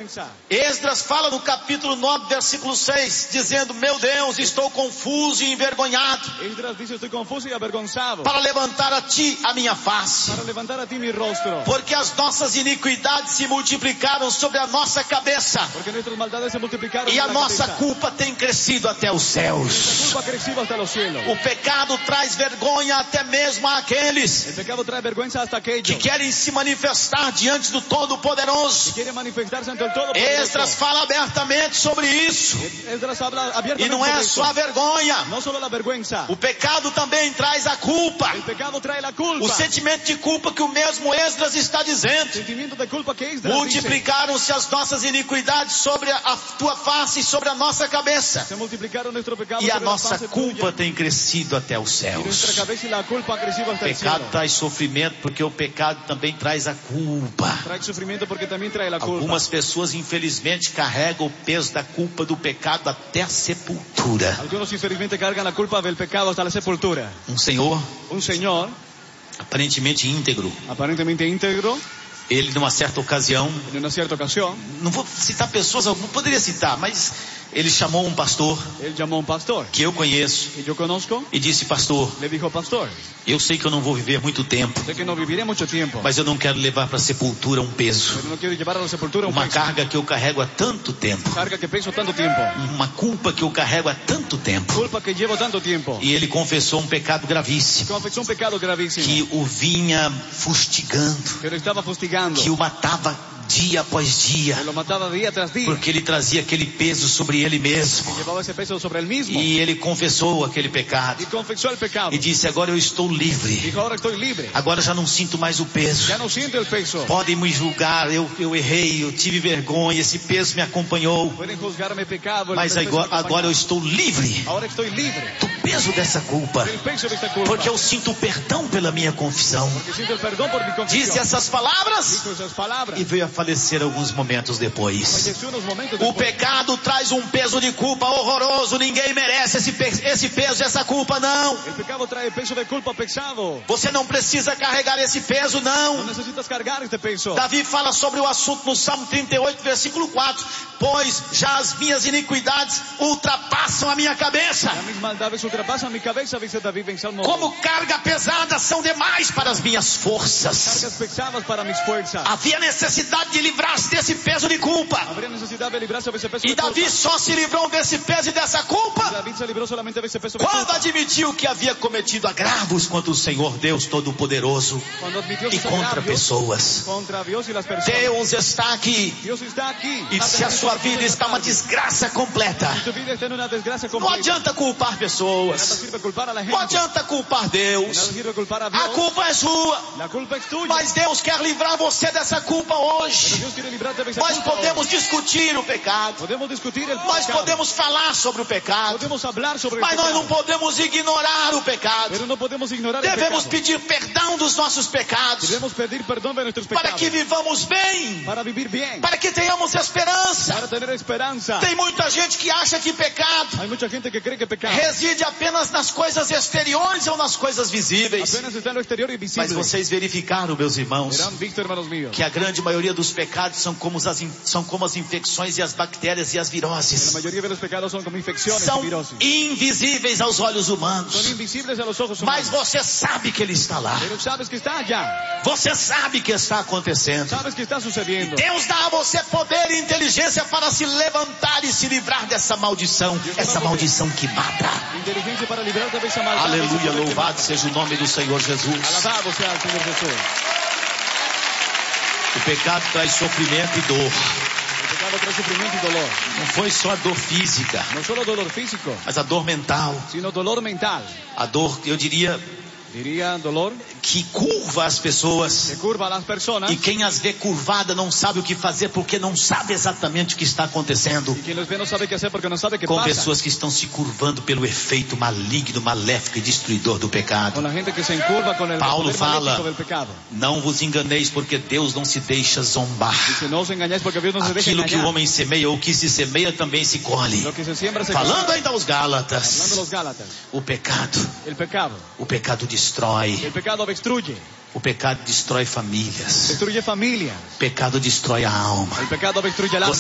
Esdras fala no capítulo 9, versículo 6, dizendo: meu Deus, estou confuso e envergonhado. Esdras dice: estoy confuso y avergonzado. Para levantar a ti a minha face. Para levantar a ti mi rostro. Porque as nossas iniquidades se multiplicaram sobre a nossa cabeça. Porque nuestras maldades se multiplicaron. E a nossa culpa tem crescido até os céus. Culpa ha crecido hasta los cielos. O pecado traz vergonha até mesmo àqueles El pecado trae vergüenza hasta aquellos que querem se manifestar diante do Todo-Poderoso. quiere manifestarse ante el Todopoderoso. Esdras fala abertamente sobre isso. Esdras habla abiertamente E não é sobre só a vergonha. No solo la vergüenza. O pecado também traz a culpa. El pecado trae la culpa. O sentimento de culpa que o mesmo Esdras está dizendo. Sentimiento de culpa que Esdras Multiplicaram-se as nossas iniquidades sobre a tua face e sobre a nossa cabeça. se multiplicaron nuestro pecado E a sobre la nossa faz culpa tem crescido até os y nuestra céus. cabeza y la culpa ha crecido O hasta el pecado cielo. traz sofrimento porque o pecado também traz a culpa. Trae sufrimiento porque también trae la culpa. Algumas pessoas infelizmente carregam o peso da culpa do pecado até a sepultura. Algunos infelizmente cargan la culpa del pecado hasta la sepultura. Um senhor Un señor, aparentemente íntegro, aparentemente íntegro, ele numa certa ocasião, en una cierta ocasión, não vou citar pessoas, não poderia citar, mas ele chamou um pastor él llamó a un pastor que eu conheço que yo conozco, e disse: pastor, le dijo: pastor, eu sei que eu não vou viver muito tempo, sé que no viviré mucho tiempo, mas eu não quero levar para a sepultura um peso, pero no quiero llevar a la sepultura un uma peso, carga que eu carrego há tanto tempo, carga que peso tanto tiempo, uma culpa que eu carrego há tanto tempo. culpa que llevo tanto tiempo. E ele confessou um pecado gravíssimo Confesó un pecado gravísimo que o vinha fustigando, que lo estaba fustigando, que o matava dia após dia, que lo mataba día tras día, porque ele trazia aquele peso sobre ele mesmo. llevaba ese peso sobre él mismo E ele confessou aquele pecado y confesó el pecado. e disse: agora eu estou livre, Dijo: ahora estoy libre, agora já não sinto mais o peso. ya no siento el peso. Podem me julgar, eu errei, eu tive vergonha, esse peso me acompanhou, Pueden juzgarme pecado, el mas peso me agora eu acompaña. estou livre Ahora estoy libre do peso dessa culpa, del peso de esta culpa, porque eu sinto perdão pela minha confissão. porque siento el perdón por mi confesión. Disse essas palavras Dijo esas palabras. e veio a falecer alguns momentos depois. Falleció unos momentos O después. pecado traz um peso de culpa horroroso. Ninguém merece esse peso, essa culpa, não. El pecado trae peso de culpa pesado. Você não precisa carregar esse peso, No não. necesitas cargar este peso. Davi fala sobre o assunto no Salmo 38, versículo 4. Pois já as minhas iniquidades ultrapassam a minha cabeça. Las mis maldades ultrapasan mi cabeza, dice David en Salmo. Como carga pesada são demais para as minhas forças. Cargas pesadas para mis fuerzas. Havia necessidade de livrar-se desse peso de culpa. Habría necesidad de librarse de ese peso E de culpa. Davi só se livrou desse peso e dessa culpa David se libró solamente de ese peso de quando culpa. admitiu que havia cometido agravos contra o Senhor Deus Todo-Poderoso Cuando admitió e sus contra agravios pessoas. contra Dios y las personas. Deus está aqui. Dios está aquí. E se a sua vida está uma desgraça completa, Tu vida está en una desgracia não completa. adianta culpar Nada pessoas, sirve culpar a la gente. não adianta culpar Nada Deus. sirve culpar a A Dios. culpa é sua, La culpa es tuya. mas Deus quer livrar você dessa culpa Pero hoje. Dios quiere librarte de esa Nós culpa. podemos discutir o pecado, Podemos discutir el nós pecado. podemos falar sobre o pecado, Podemos hablar sobre el mas nós pecado. não podemos ignorar o pecado. Pero no podemos ignorar el Devemos pecado. pedir perdão dos nossos pecados, Debemos pedir perdón de nuestros para pecados. que vivamos bem, Para vivir bien. para que tenhamos esperança. Para tener esperanza. Tem muita gente que acha que pecado Hay mucha gente que cree que pecado reside apenas nas coisas exteriores ou nas coisas visíveis. apenas está en lo exterior y visible. Mas vocês verificaram, meus irmãos, Verán visto, hermanos míos, que a grande maioria dos pecados são como as infecções e as bactérias e as la viroses. mayoría de los pecados son como infecciones São y virosis. invisíveis aos olhos Son humanos. invisibles a los ojos Mas humanos. você sabe que ele está lá. Pero sabes que está allá. Você sabe que está acontecendo. Sabes que está sucediendo. Deus dá a você poder e inteligência para se levantar e se livrar dessa maldição. Essa maldição que mata. Inteligencia para librarte de esa maldad. Aleluia, louvado seja o nome do Senhor Jesus. Alabado sea el Señor Jesús. O pecado traz sofrimento e dor. El pecado trae sufrimiento y dolor. Não foi só a dor física, No solo dolor físico, mas a dor mental. sino dolor mental. A dor, eu diria, Diría dolor que curva as pessoas. que curva a las personas. E quem as vê curvada não sabe o que fazer porque não sabe exatamente o que está acontecendo. Y quien los ve no sabe qué hacer porque no sabe qué Com pasa. pessoas que estão se curvando pelo efeito maligno, maléfico e destruidor do pecado. Con la gente que se encurva con el Paulo poder fala, maléfico del pecado. não vos enganeis porque Deus não se deixa zombar. Dice, no os engañáis porque Dios no se deja Aquilo que o engañar. homem semeia, o que se semeia também se colhe. Lo que se siembra se Falando cosecha. ainda aos Hablando a Gálatas, los Gálatas. o pecado El pecado destrói. El pecado destruye. O pecado destrói famílias. Destruye familias. O pecado destrói a alma. El pecado destruye el alma.